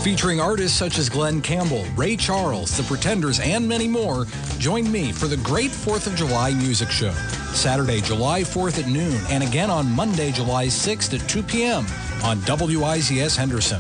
Featuring artists such as Glenn Campbell, Ray Charles, The Pretenders, and many more, join me for the Great 4th of July Music Show. Saturday, July 4th at noon, and again on Monday, July 6th at 2 p.m. on WIZS Henderson.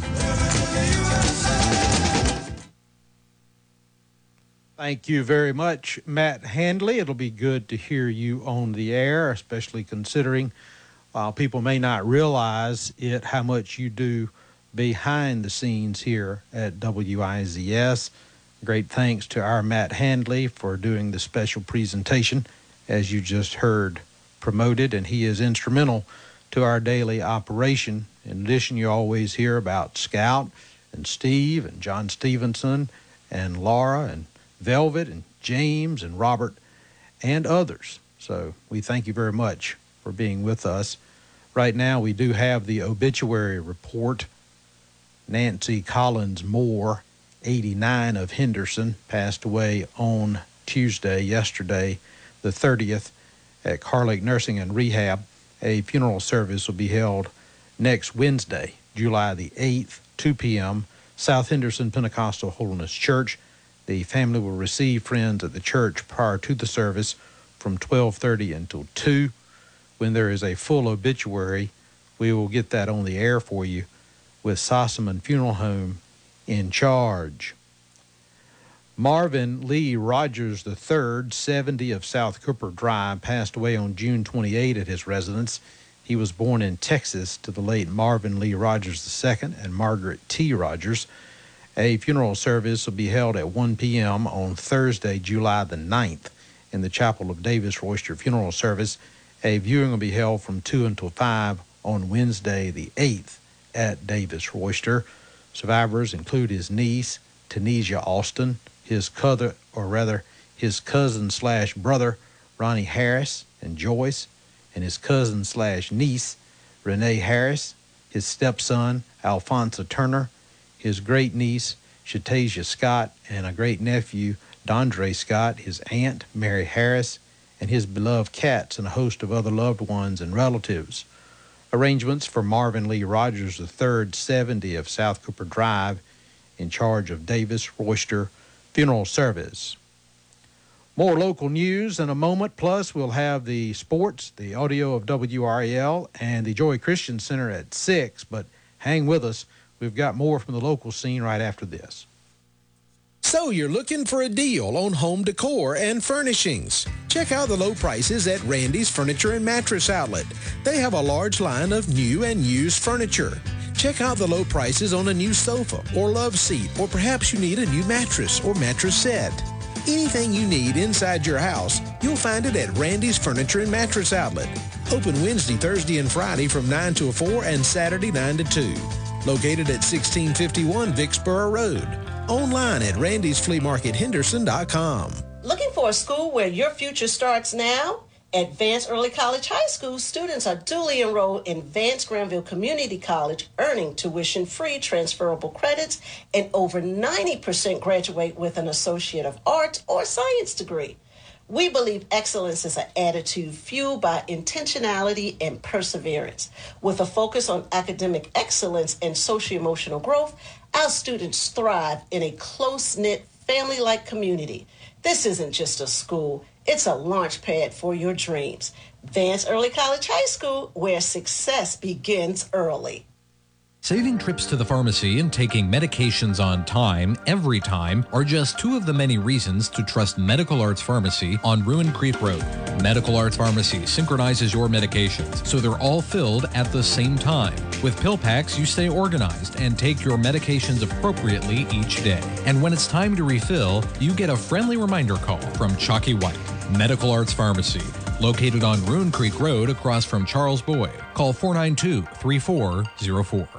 Thank you very much, Matt Handley. It'll be good to hear you on the air, especially considering while people may not realize it, how much you do behind the scenes here at WIZS. Great thanks to our Matt Handley for doing the special presentation, as you just heard promoted, and he is instrumental to our daily operation. In addition, you always hear about Scout and Steve and John Stevenson and Laura and Velvet and James and Robert and others. So we thank you very much for being with us. Right now, we do have the obituary report. Nancy Collins Moore, 89, of Henderson, passed away on yesterday, the 30th, at Carlake Nursing and Rehab. A funeral service will be held next Wednesday, July the 8th, 2 p.m., South Henderson Pentecostal Holiness Church. The family will receive friends at the church prior to the service from 12:30 until 2. When there is a full obituary, we will get that on the air for you with Sossaman Funeral Home in charge. Marvin Lee Rogers III, 70, of South Cooper Drive, passed away on June 28 at his residence. He was born in Texas to the late Marvin Lee Rogers II and Margaret T. Rogers. A funeral service will be held at 1 p.m. on Thursday, July the 9th, in the chapel of Davis Royster Funeral Service. A viewing will be held from 2 until 5 on Wednesday the 8th at Davis Royster. Survivors include his niece, Tanesia Austin, his cousin/brother, Ronnie Harris and Joyce, and his cousin/niece, Renee Harris, his stepson, Alphonsa Turner, his great-niece, Shatasia Scott, and a great-nephew, Dondre Scott, his aunt, Mary Harris, and his beloved cats, and a host of other loved ones and relatives. Arrangements for Marvin Lee Rogers III, 70, of South Cooper Drive, in charge of Davis Royster Funeral Service. More local news in a moment, plus we'll have the sports, the audio of WRAL, and the Joy Christian Center at 6, but hang with us. We've got more from the local scene right after this. So you're looking for a deal on home decor and furnishings? Check out the low prices at Randy's Furniture and Mattress Outlet. They have a large line of new and used furniture. Check out the low prices on a new sofa or love seat, or perhaps you need a new mattress or mattress set. Anything you need inside your house, you'll find it at Randy's Furniture and Mattress Outlet. Open Wednesday, Thursday, and Friday from 9 to 4 and Saturday 9 to 2. Located at 1651 Vicksboro Road. Online at randysfleamarkethenderson.com. Looking for a school where your future starts now? At Vance Early College High School, students are duly enrolled in Vance Granville Community College, earning tuition-free transferable credits, and over 90% graduate with an Associate of Arts or Science degree. We believe excellence is an attitude fueled by intentionality and perseverance. With a focus on academic excellence and socio-emotional growth, our students thrive in a close-knit, family-like community. This isn't just a school, it's a launch pad for your dreams. Vance Early College High School, where success begins early. Saving trips to the pharmacy and taking medications on time, every time, are just two of the many reasons to trust Medical Arts Pharmacy on Ruin Creek Road. Medical Arts Pharmacy synchronizes your medications so they're all filled at the same time. With pill packs, you stay organized and take your medications appropriately each day. And when it's time to refill, you get a friendly reminder call from Chalky White. Medical Arts Pharmacy, located on Ruin Creek Road across from Charles Boyd. Call 492-3404.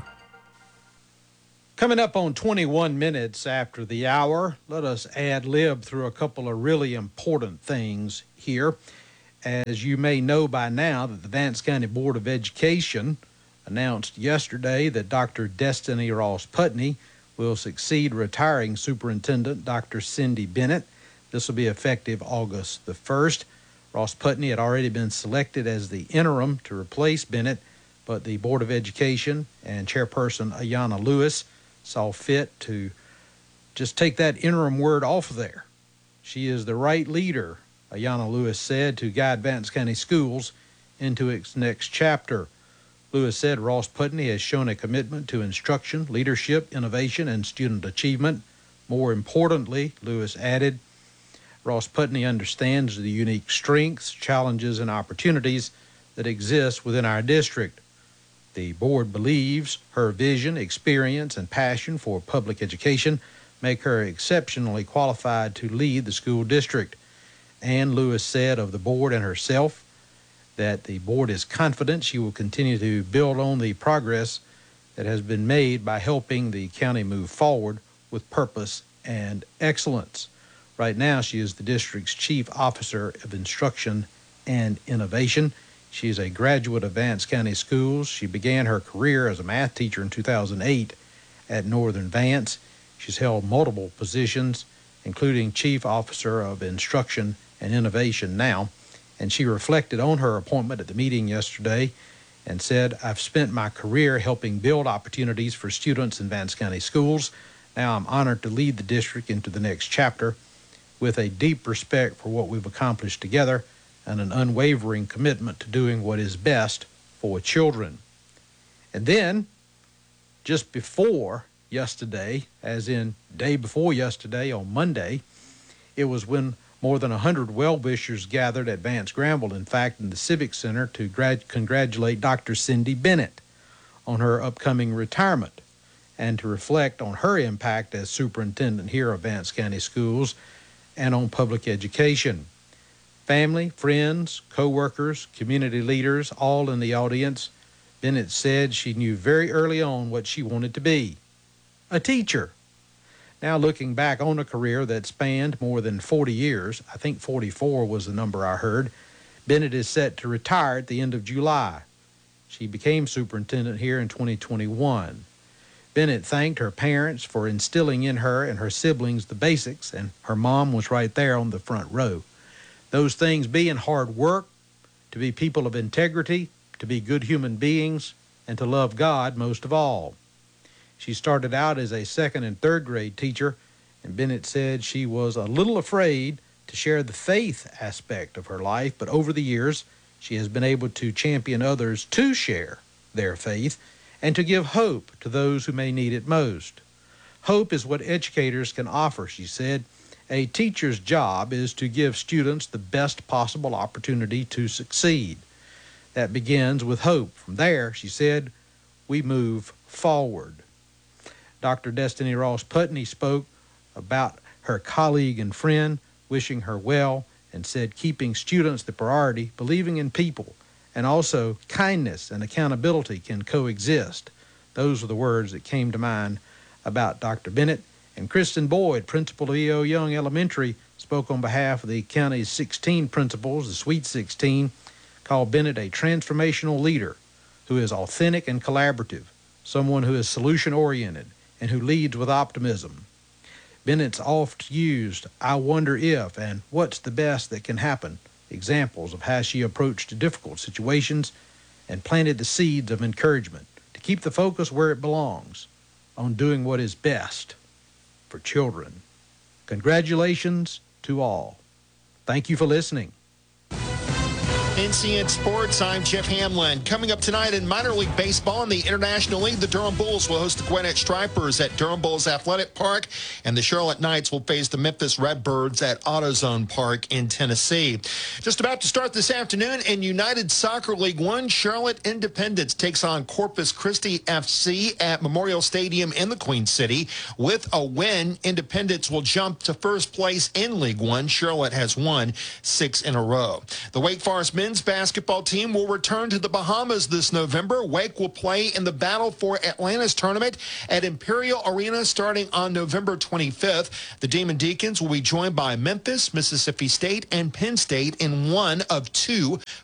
Coming up on 21 minutes after the hour, let us ad-lib through a couple of really important things here. As you may know by now, that the Vance County Board of Education announced yesterday that Dr. Destiny Ross Putney will succeed retiring Superintendent Dr. Cindy Bennett. This will be effective August the 1st. Ross Putney had already been selected as the interim to replace Bennett, but the Board of Education and Chairperson Ayanna Lewis saw fit to just take that interim word off of there. She is the right leader, Ayanna Lewis said, to guide Vance County Schools into its next chapter. Lewis said Ross Putney has shown a commitment to instruction, leadership, innovation, and student achievement. More importantly, Lewis added, Ross Putney understands the unique strengths, challenges, and opportunities that exist within our district. The board believes her vision, experience, and passion for public education make her exceptionally qualified to lead the school district. And Lewis said of the board and herself that the board is confident she will continue to build on the progress that has been made by helping the county move forward with purpose and excellence. Right now, she is the district's Chief Officer of Instruction and Innovation. She is a graduate of Vance County Schools. She began her career as a math teacher in 2008 at Northern Vance. She's held multiple positions, including Chief Officer of Instruction and Innovation now, and she reflected on her appointment at the meeting yesterday and said, I've spent my career helping build opportunities for students in Vance County Schools. Now I'm honored to lead the district into the next chapter with a deep respect for what we've accomplished together and an unwavering commitment to doing what is best for children. And then, just before yesterday, as in day before yesterday on Monday, it was when more than 100 well-wishers gathered at Vance Granville, in fact, in the Civic Center to congratulate Dr. Cindy Bennett on her upcoming retirement and to reflect on her impact as superintendent here of Vance County Schools and on public education. Family, friends, co-workers, community leaders, all in the audience. Bennett said she knew very early on what she wanted to be, a teacher. Now looking back on a career that spanned more than 40 years, I think 44 was the number I heard, Bennett is set to retire at the end of July. She became superintendent here in 2021. Bennett thanked her parents for instilling in her and her siblings the basics, and her mom was right there on the front row. Those things being hard work, to be people of integrity, to be good human beings, and to love God most of all. She started out as a second and third grade teacher, and Bennett said she was a little afraid to share the faith aspect of her life, but over the years, she has been able to champion others to share their faith and to give hope to those who may need it most. Hope is what educators can offer, she said. A teacher's job is to give students the best possible opportunity to succeed. That begins with hope. From there, she said, we move forward. Dr. Destiny Ross Putney spoke about her colleague and friend, wishing her well, and said keeping students the priority, believing in people, and also kindness and accountability can coexist. Those are the words that came to mind about Dr. Bennett. And Kristen Boyd, principal of E.O. Young Elementary, spoke on behalf of the county's 16 principals, the Sweet 16, called Bennett a transformational leader who is authentic and collaborative, someone who is solution-oriented and who leads with optimism. Bennett's oft used, I wonder if, and what's the best that can happen, examples of how she approached difficult situations and planted the seeds of encouragement to keep the focus where it belongs, on doing what is best for children. Congratulations to all. Thank you for listening. NCN Sports, I'm Jeff Hamlin. Coming up tonight in minor league baseball in the International League, the Durham Bulls will host the Gwinnett Stripers at Durham Bulls Athletic Park, and the Charlotte Knights will face the Memphis Redbirds at AutoZone Park in Tennessee. Just about to start this afternoon in United Soccer League 1, Charlotte Independence takes on Corpus Christi FC at Memorial Stadium in the Queen City. With a win, Independence will jump to first place in League 1. Charlotte has won 6 in a row. The Wake Forest men's basketball team will return to the Bahamas this November. Wake will play in the Battle for Atlantis tournament at Imperial Arena starting on November 25th. The Demon Deacons will be joined by Memphis, Mississippi State, and Penn State in one of 2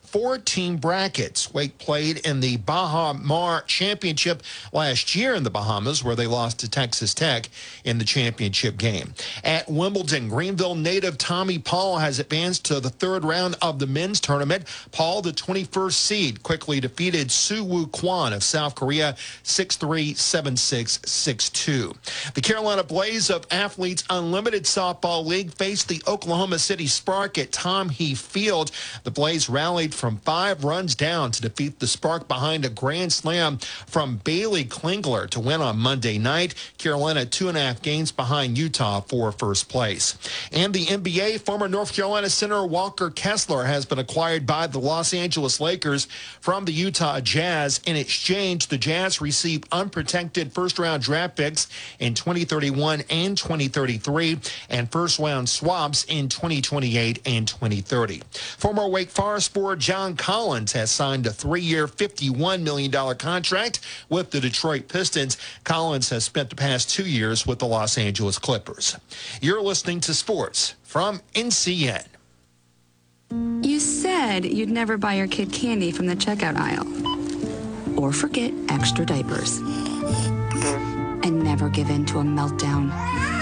4-team brackets. Wake played in the Baha Mar Championship last year in the Bahamas, where they lost to Texas Tech in the championship game. At Wimbledon, Greenville native Tommy Paul has advanced to the third round of the men's tournament. Paul, the 21st seed, quickly defeated Soo Woo Kwon of South Korea 6-3, 7-6, 6-2. The Carolina Blaze of Athletes Unlimited Softball League faced the Oklahoma City Spark at Tom Heath Field. The Blaze rallied from 5 runs down to defeat the Spark behind a grand slam from Bailey Klingler to win on Monday night. Carolina 2.5 games behind Utah for first place. And the NBA, former North Carolina center Walker Kessler has been acquired by the Los Angeles Lakers from the Utah Jazz. In exchange, the Jazz receive unprotected first-round draft picks in 2031 and 2033 and first-round swaps in 2028 and 2030. Former Wake Forest forward John Collins has signed a 3-year, $51 million contract with the Detroit Pistons. Collins has spent the past 2 years with the Los Angeles Clippers. You're listening to Sports from NCN. You said you'd never buy your kid candy from the checkout aisle. Or forget extra diapers. And never give in to a meltdown.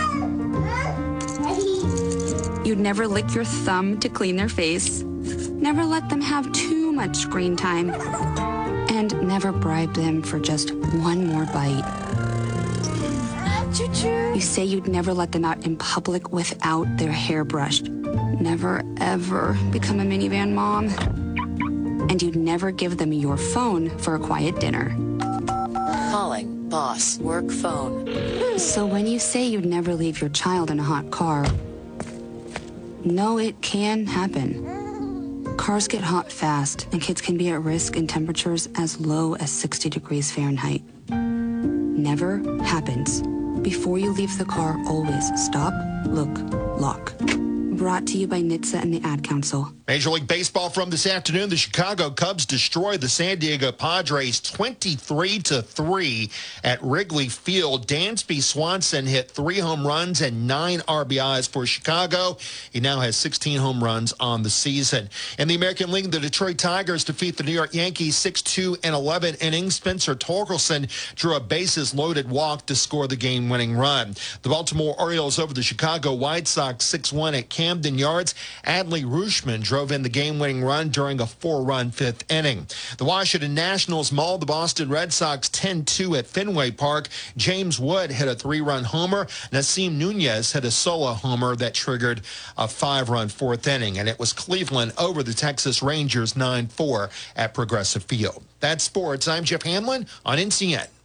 You'd never lick your thumb to clean their face. Never let them have too much screen time. And never bribe them for just one more bite. Choo-choo. You say you'd never let them out in public without their hair brushed. Never, ever become a minivan mom. And you'd never give them your phone for a quiet dinner. Calling boss work phone. So when you say you'd never leave your child in a hot car, no, it can happen. Cars get hot fast, and kids can be at risk in temperatures as low as 60 degrees Fahrenheit. Never happens. Before you leave the car, always stop, look, lock. Brought to you by NHTSA and the Ad Council. Major League Baseball from this afternoon. The Chicago Cubs destroyed the San Diego Padres 23-3 at Wrigley Field. Dansby Swanson hit 3 home runs and 9 RBIs for Chicago. He now has 16 home runs on the season. In the American League, the Detroit Tigers defeat the New York Yankees 6-2 in 11 innings. Spencer Torkelson drew a bases-loaded walk to score the game-winning run. The Baltimore Orioles over the Chicago White Sox 6-1 at Camden Yards. Adley Rutschman drove in the game-winning run during a 4-run 5th inning. The Washington Nationals mauled the Boston Red Sox 10-2 at Fenway Park. James Wood hit a 3-run homer. Nasim Nunez hit a solo homer that triggered a 5-run 4th inning. And it was Cleveland over the Texas Rangers 9-4 at Progressive Field. That's sports. I'm Jeff Hamlin on NCN.